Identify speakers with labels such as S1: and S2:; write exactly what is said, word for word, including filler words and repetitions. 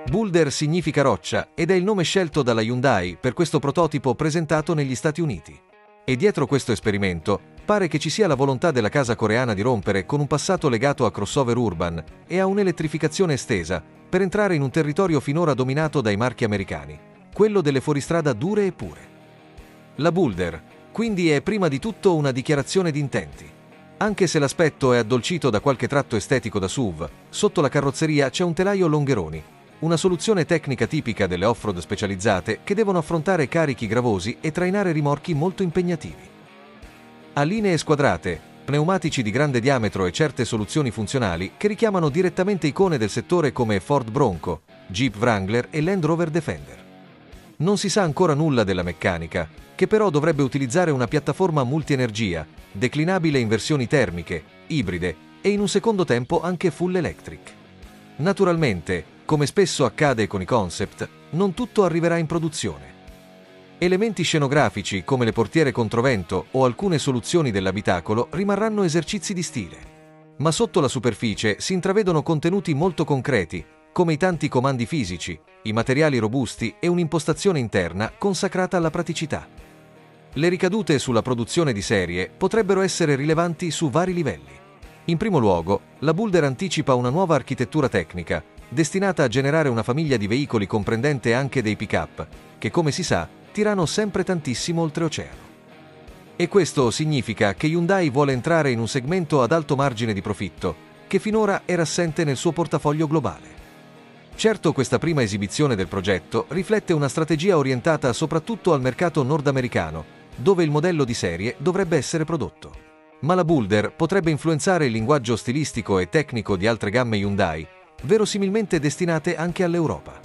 S1: Boulder significa roccia ed è il nome scelto dalla Hyundai per questo prototipo presentato negli Stati Uniti. E dietro questo esperimento pare che ci sia la volontà della casa coreana di rompere con un passato legato a crossover urban e a un'elettrificazione estesa per entrare in un territorio finora dominato dai marchi americani, quello delle fuoristrada dure e pure. La Boulder, quindi, è prima di tutto una dichiarazione di intenti. Anche se l'aspetto è addolcito da qualche tratto estetico da S U V, sotto la carrozzeria c'è un telaio Longeroni, una soluzione tecnica tipica delle off-road specializzate che devono affrontare carichi gravosi e trainare rimorchi molto impegnativi. Ha linee squadrate, pneumatici di grande diametro e certe soluzioni funzionali che richiamano direttamente icone del settore come Ford Bronco, Jeep Wrangler e Land Rover Defender. Non si sa ancora nulla della meccanica, che però dovrebbe utilizzare una piattaforma multienergia, declinabile in versioni termiche, ibride e in un secondo tempo anche full electric. Naturalmente, come spesso accade con i concept, non tutto arriverà in produzione. Elementi scenografici come le portiere controvento o alcune soluzioni dell'abitacolo rimarranno esercizi di stile. Ma sotto la superficie si intravedono contenuti molto concreti, come i tanti comandi fisici, i materiali robusti e un'impostazione interna consacrata alla praticità. Le ricadute sulla produzione di serie potrebbero essere rilevanti su vari livelli. In primo luogo, la Boulder anticipa una nuova architettura tecnica, destinata a generare una famiglia di veicoli comprendente anche dei pick-up, che come si sa, tirano sempre tantissimo oltreoceano. E questo significa che Hyundai vuole entrare in un segmento ad alto margine di profitto, che finora era assente nel suo portafoglio globale. Certo, questa prima esibizione del progetto riflette una strategia orientata soprattutto al mercato nordamericano, dove il modello di serie dovrebbe essere prodotto. Ma la Boulder potrebbe influenzare il linguaggio stilistico e tecnico di altre gamme Hyundai, verosimilmente destinate anche all'Europa.